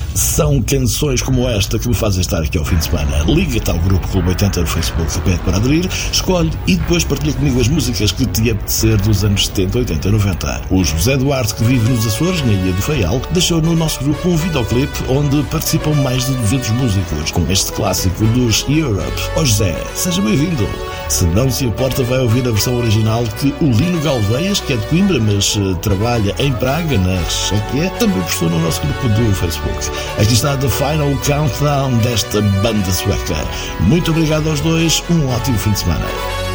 São canções como esta que me fazem estar aqui ao fim de semana. Liga-te ao grupo Clube 80 no Facebook, pede para aderir, escolhe e depois partilha comigo as músicas que te apetecer dos anos 70, 80 e 90. O José Duarte, que vive nos Açores, na Ilha do Faial, deixou no nosso grupo um videoclipe onde participam mais de 200 músicos, com este clássico dos Europe. Ó José, seja bem-vindo. Se não se importa, vai ouvir a versão original que o Lino Galveias, que é de Coimbra, mas trabalha em Praga, na Chequia, também postou no nosso grupo do Facebook. Aqui está The Final Countdown desta banda sueca. Muito obrigado aos dois, um ótimo fim de semana.